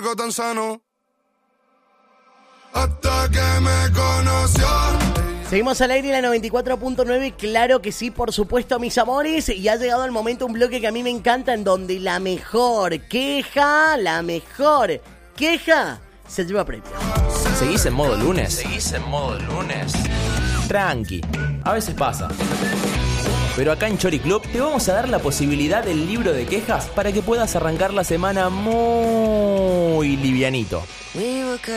algo tan sano. Hasta que me conoció. Seguimos al aire en la 94.9, claro que sí, por supuesto, mis amores. Y ha llegado el momento, un bloque que a mí me encanta, en donde la mejor queja se lleva premio. ¿Seguís en modo lunes? Tranqui, a veces pasa. Pero acá en Chori Club te vamos a dar la posibilidad del libro de quejas para que puedas arrancar la semana muy livianito.